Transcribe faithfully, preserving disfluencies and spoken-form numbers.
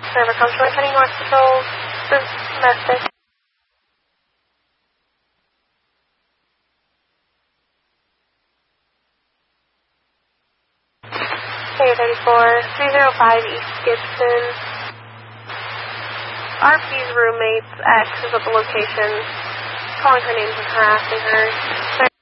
Server Control, heading north patrol. This is message. Hey, thirty-four, three oh five East Gibson. R P's roommate's ex is at the location, calling her names and harassing her.